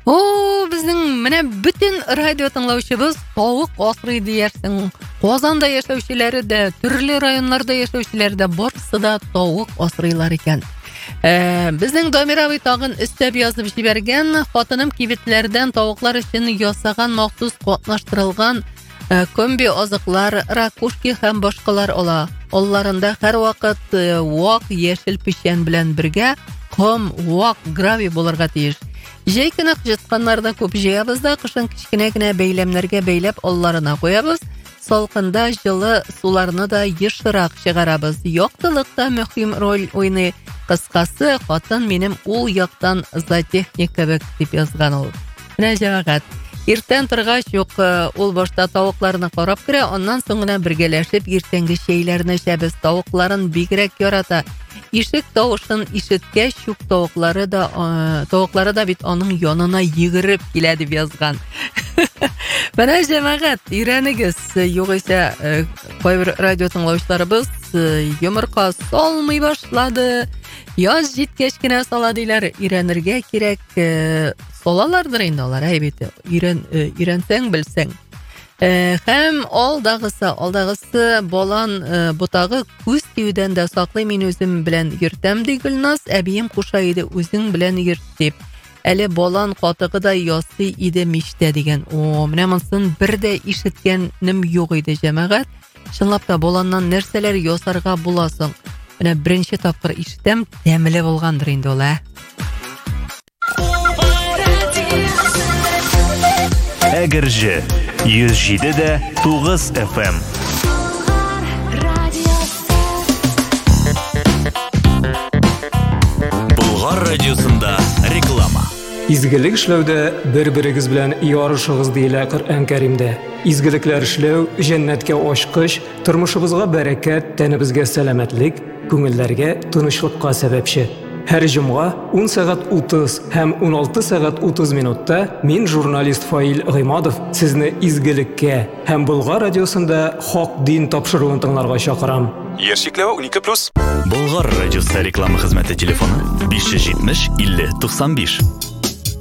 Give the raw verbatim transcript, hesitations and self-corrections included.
О, біздің міне бүтін радио тыңлаушыбыз тауық асрый диярсің. Қозанда яшәүчеләре дә, түрлі районларда яшәүчеләре дә барысы да тауық асрыйлар икән. Ә, біздің Домировый тагын өстәп язып җибәргән, хатыным кибетләрдән тауыклар өчен ясаган махсус катнаштырылган ә, комби азыклар, ракушки һәм башкалар ала. Алларында һәр вакыт ә, вак яшел печән белән бергә ком, вак, гравий булырга тиеш. Җәй көне җытканнарда күп җыябыз да, кышын кичкенә генә бәйләмнәргә бәйләп алларына куябыз. Салкында җылы суларны да ешрак чыгарабыз. Яктылыкта мөһим роль уйный. Кыскасы, хатын минем ул яктан зоотехник кебек дип язган ул. Менә җавагат. Иртән торгач юк, ул башта тавыкларны карап керә, аннан соң гына бергәләшеп иртәнге чәйләрне эчәбез. Тавыкларын бигрәк ярата. Ишек тавышын ишеткәч, юк тавыклары да ә, тавыклары да бит аның янына йөгереп килә дип язган. Менә җәмәгать, өйрәнегез, югыйсә кайбер радио тыңлаучыларыбыз йомырка салмый башлады. Яз җиткәч кенә сала диләр. Өйрәнергә кирәк, салалардыр инде алар, әйбәт. Өйрән өйрәнсәң белсәң. Һәм алдагысы, алдагысы балан ботагы күз тиюдән дә саклый, мин үзем белән йөртәм ди Гөлназ, әбием куша иде үзең белән йөрт дип. Әле балан катыгы да ясый иде мичтә дигән. О, менә монысын бер дә ишеткәнем юк иде җәмәгать. Чынлап та баланнан нәрсәләр ясарга буласың. Менә беренче тапкыр ишетәм, тәмле булгандыр инде ул, ә. Әгерҗе йөз җиде дә тугыз эф эм. Болгар радиосында реклама. Изгелек эшләүдә бер-берегез белән ярышыгыз диелә Коръән Кәримдә. Изгелекләр эшләү җәннәткә ачкыч, тормышыбызга бәрәкәт, тәнебезгә сәламәтлек, күңелләргә тынычлыкка сәбәпче. Һәр җомга ун сәгать утыз һәм ун алты сәгать утыз минутта мин журналист Фаил Гыймадов сезне изгелеккә һәм Болгар радиосында хак дин тапшыруын тыңларга чакырам. Яшь чикләве унике плюс. Болгар радиосы реклама хезмәте телефоны биш йөз җитмеш илле туксан биш.